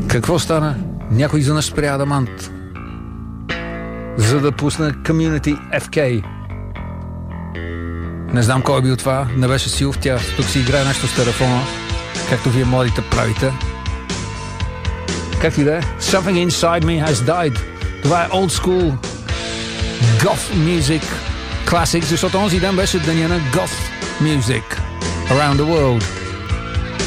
Какво стана? Някой изведнъж спря Адамант, за да пусне Community FK. Не знам кой е бил това, не беше Силов, тя тук си играе нещо с телефона, както вие младите правите. Както и да е, Something Inside Me Has Died. Това е old school goth music classic, защото онзи ден беше деня на goth music around the world.